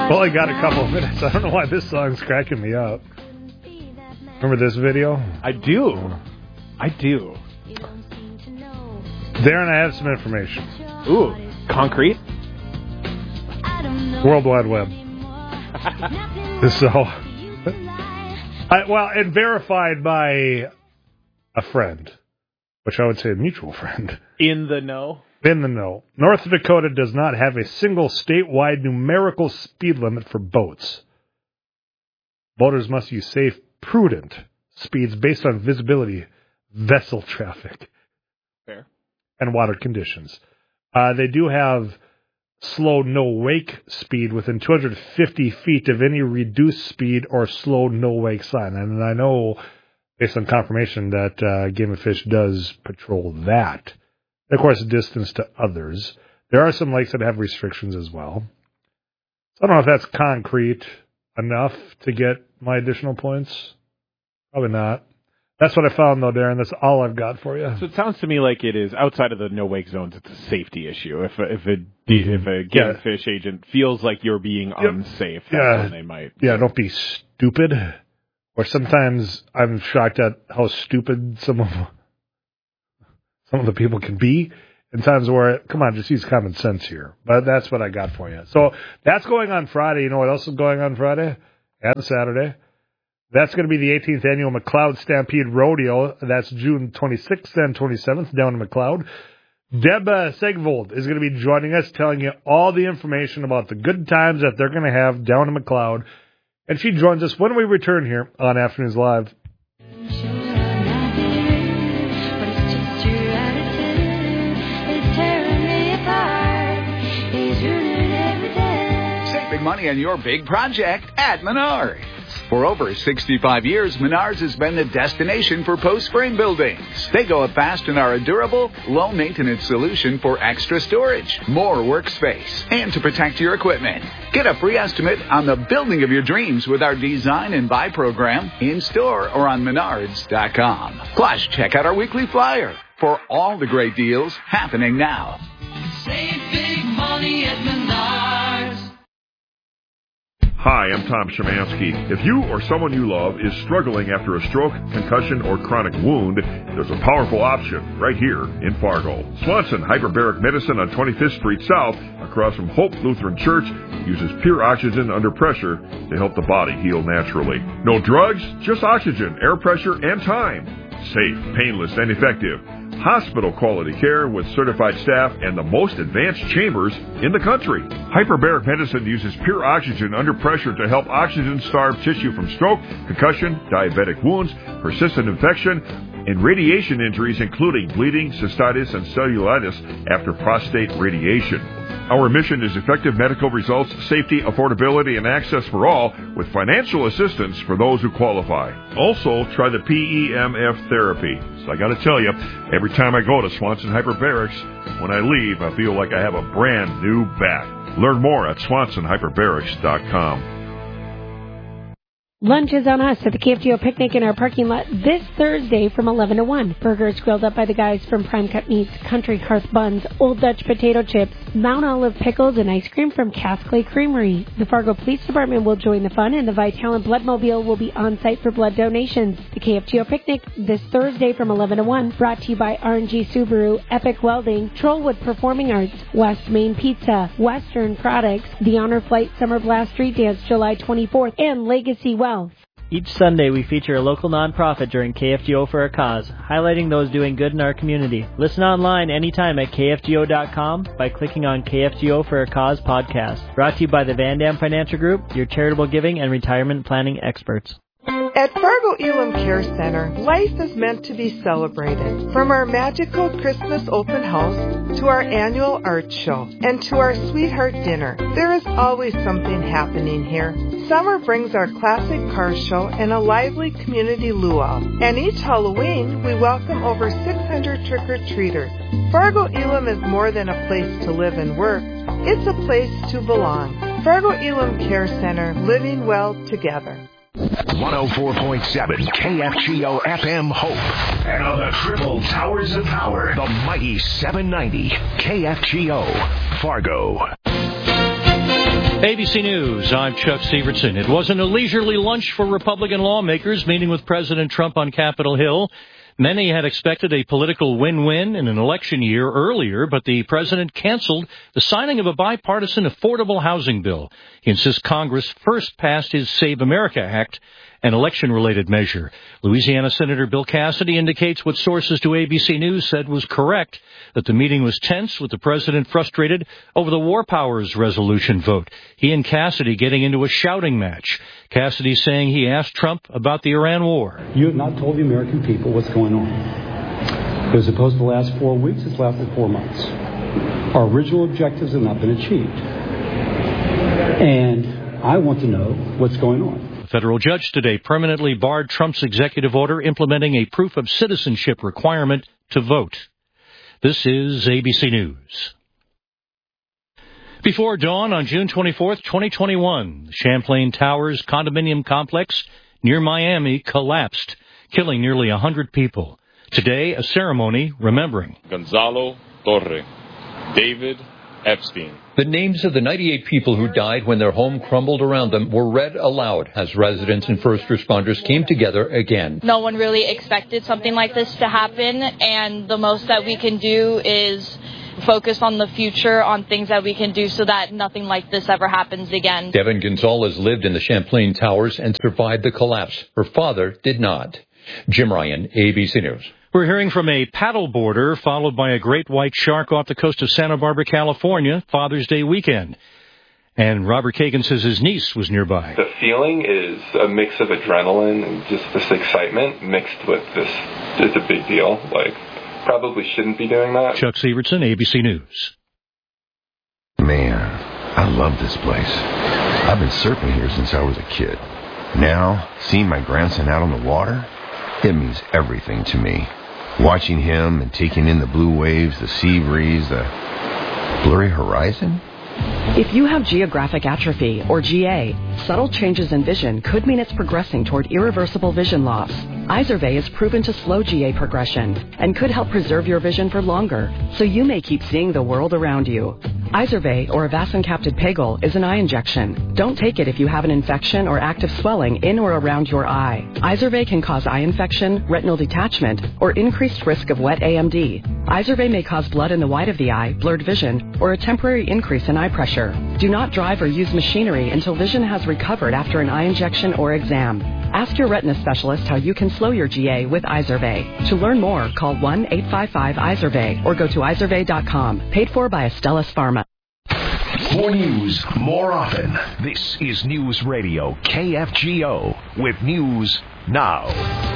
Only got a couple of minutes. I don't know why this song's cracking me up. Remember this video? I do. Darren, I have some information. Ooh, concrete? World Wide Web. So, and verified by a friend, which I would say a mutual friend. In the know? In the know. North Dakota does not have a single statewide numerical speed limit for boats. Boaters must use safe, prudent speeds based on visibility, vessel traffic, fair, and water conditions. They do have slow no-wake speed within 250 feet of any reduced speed or slow no-wake sign. And I know, based on confirmation, that Game and Fish does patrol that. And of course, distance to others. There are some lakes that have restrictions as well. So I don't know if that's concrete enough to get my additional points. Probably not. That's what I found, though, Darren. That's all I've got for you. So it sounds to me like it is outside of the no-wake zones. It's a safety issue. If a Game and Fish agent feels like you're being unsafe, that's when they might. Yeah, don't be stupid. Or sometimes I'm shocked at how stupid some of the people can be. In times where, come on, just use common sense here. But that's what I got for you. So that's going on Friday. You know what else is going on Friday and Saturday? That's going to be the 18th annual McLeod Stampede Rodeo. That's June 26th and 27th down in McLeod. Deb Segvold is going to be joining us, telling you all the information about the good times that they're going to have down in McLeod. And she joins us when we return here on Afternoons Live. Save big money on your big project at Menards. For over 65 years, Menards has been the destination for post-frame buildings. They go up fast and are a durable, low-maintenance solution for extra storage, more workspace, and to protect your equipment. Get a free estimate on the building of your dreams with our Design and Buy program in-store or on Menards.com. Plus, check out our weekly flyer for all the great deals happening now. Save big money at Menards. Hi, I'm Tom Szymanski. If you or someone you love is struggling after a stroke, concussion, or chronic wound, there's a powerful option right here in Fargo. Swanson Hyperbaric Medicine on 25th Street South, across from Hope Lutheran Church, uses pure oxygen under pressure to help the body heal naturally. No drugs, just oxygen, air pressure, and time. Safe, painless, and effective. Hospital-quality care with certified staff and the most advanced chambers in the country. Hyperbaric Medicine uses pure oxygen under pressure to help oxygen-starved tissue from stroke, concussion, diabetic wounds, persistent infection, and radiation injuries including bleeding, cystitis, and cellulitis after prostate radiation. Our mission is effective medical results, safety, affordability, and access for all with financial assistance for those who qualify. Also, try the PEMF therapy. So I got to tell you, every time I go to Swanson Hyperbarics, when I leave, I feel like I have a brand new back. Learn more at SwansonHyperbarics.com. Lunch is on us at the KFGO Picnic in our parking lot this Thursday from 11 to 1. Burgers grilled up by the guys from Prime Cut Meats, Country Hearth Buns, Old Dutch Potato Chips, Mount Olive Pickles, and ice cream from Cass Clay Creamery. The Fargo Police Department will join the fun, and the Vitalant Bloodmobile will be on site for blood donations. The KFGO Picnic this Thursday from 11 to 1, brought to you by R&G Subaru, Epic Welding, Trollwood Performing Arts, West Main Pizza, Western Products, the Honor Flight Summer Blast Street Dance July 24th, and Legacy Wealth. Each Sunday, we feature a local nonprofit during KFGO for a Cause, highlighting those doing good in our community. Listen online anytime at KFGO.com by clicking on KFGO for a Cause podcast. Brought to you by the Van Dam Financial Group, your charitable giving and retirement planning experts. At Fargo Elam Care Center, life is meant to be celebrated. From our magical Christmas open house to our annual art show and to our sweetheart dinner, there is always something happening here. Summer brings our classic car show and a lively community luau. And each Halloween, we welcome over 600 trick-or-treaters. Fargo Elam is more than a place to live and work. It's a place to belong. Fargo Elam Care Center, living well together. 104.7 KFGO FM Hope. And on the triple towers of power, the mighty 790 KFGO Fargo. ABC News, I'm Chuck Severson. It wasn't a leisurely lunch for Republican lawmakers meeting with President Trump on Capitol Hill. Many had expected a political win-win in an election year earlier, but the president canceled the signing of a bipartisan affordable housing bill. He insists Congress first passed his Save America Act, an election-related measure. Louisiana Senator Bill Cassidy indicates what sources to ABC News said was correct, that the meeting was tense with the president frustrated over the War Powers Resolution vote. He and Cassidy getting into a shouting match. Cassidy saying he asked Trump about the Iran war. You have not told the American people what's going on. It was supposed to last 4 weeks. It's lasted 4 months. Our original objectives have not been achieved. And I want to know what's going on. A federal judge today permanently barred Trump's executive order implementing a proof of citizenship requirement to vote. This is ABC News. Before dawn on June 24th, 2021, the Champlain Towers condominium complex near Miami collapsed, killing nearly 100 people. Today, a ceremony remembering Gonzalo Torre, David Epstein. The names of the 98 people who died when their home crumbled around them were read aloud as residents and first responders came together again. No one really expected something like this to happen, and the most that we can do is focus on the future, on things that we can do so that nothing like this ever happens again. Devin Gonzalez lived in the Champlain Towers and survived the collapse. Her father did not. Jim Ryan, ABC News. We're hearing from a paddleboarder followed by a great white shark off the coast of Santa Barbara, California, Father's Day weekend. And Robert Kagan says his niece was nearby. The feeling is a mix of adrenaline and just this excitement mixed with this. It's a big deal. Like, probably shouldn't be doing that. Chuck Severson, ABC News. Man, I love this place. I've been surfing here since I was a kid. Now, seeing my grandson out on the water, it means everything to me. Watching him and taking in the blue waves, the sea breeze, the blurry horizon. If you have geographic atrophy, or GA, subtle changes in vision could mean it's progressing toward irreversible vision loss. Izervay is proven to slow GA progression and could help preserve your vision for longer, so you may keep seeing the world around you. Izervay, or avacincaptad pegol, is an eye injection. Don't take it if you have an infection or active swelling in or around your eye. Izervay can cause eye infection, retinal detachment, or increased risk of wet AMD. Izervay may cause blood in the white of the eye, blurred vision, or a temporary increase in eye pressure. Do not drive or use machinery until vision has recovered after an eye injection or exam. Ask your retina specialist how you can slow your GA with Izervay. To learn more, call 1-855-IZERVAY or go to izervay.com. Paid for by Astellas Pharma. More news, more often. This is News Radio KFGO with News Now.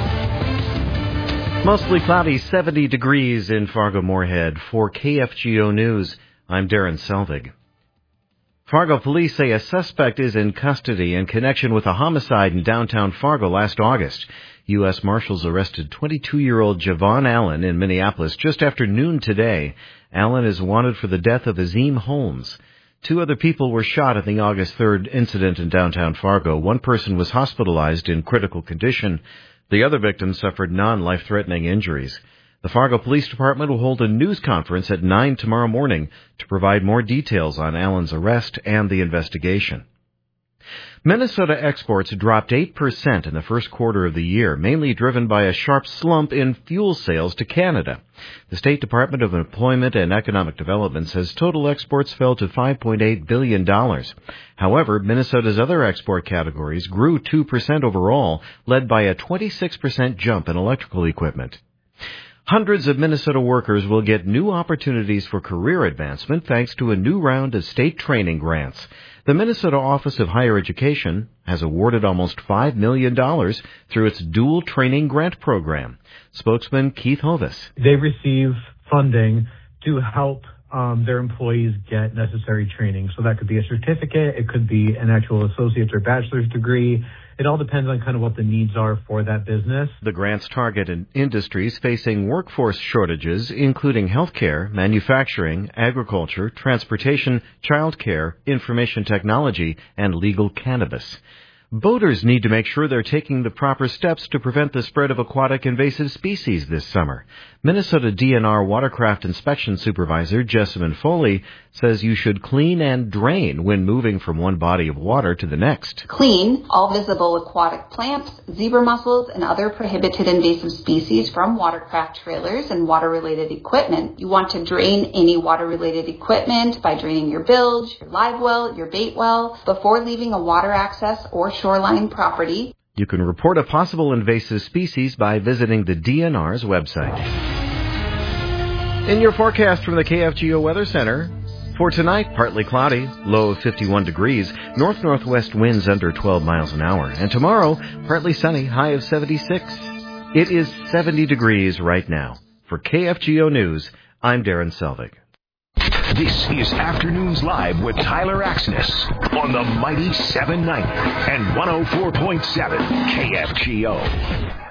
Mostly cloudy, 70 degrees in Fargo-Moorhead. For KFGO News, I'm Darren Selvig. Fargo police say a suspect is in custody in connection with a homicide in downtown Fargo last August. U.S. Marshals arrested 22-year-old Javon Allen in Minneapolis just after noon today. Allen is wanted for the death of Azim Holmes. 2 other people were shot in the August 3rd incident in downtown Fargo. 1 person was hospitalized in critical condition. The other victim suffered non-life-threatening injuries. The Fargo Police Department will hold a news conference at 9 tomorrow morning to provide more details on Allen's arrest and the investigation. Minnesota exports dropped 8% in the first quarter of the year, mainly driven by a sharp slump in fuel sales to Canada. The State Department of Employment and Economic Development says total exports fell to $5.8 billion. However, Minnesota's other export categories grew 2% overall, led by a 26% jump in electrical equipment. Hundreds of Minnesota workers will get new opportunities for career advancement thanks to a new round of state training grants. The Minnesota Office of Higher Education has awarded almost $5 million through its dual training grant program. Spokesman Keith Hovis. They receive funding to help their employees get necessary training. So that could be a certificate, it could be an actual associate's or bachelor's degree. It all depends on kind of what the needs are for that business. The grants target industries facing workforce shortages, including healthcare, manufacturing, agriculture, transportation, childcare, information technology, and legal cannabis. Boaters need to make sure they're taking the proper steps to prevent the spread of aquatic invasive species this summer. Minnesota DNR Watercraft Inspection Supervisor Jessamine Foley says you should clean and drain when moving from one body of water to the next. Clean all visible aquatic plants, zebra mussels, and other prohibited invasive species from watercraft trailers and water-related equipment. You want to drain any water-related equipment by draining your bilge, your live well, your bait well, before leaving a water access or shoreline property. You can report a possible invasive species by visiting the DNR's website. In your forecast from the KFGO Weather Center, for tonight, partly cloudy, low of 51 degrees, north-northwest winds under 12 miles an hour. And tomorrow, partly sunny, high of 76. It is 70 degrees right now. For KFGO News, I'm Darren Selvig. This is Afternoons Live with Tyler Axness on the mighty 790 and 104.7 KFGO.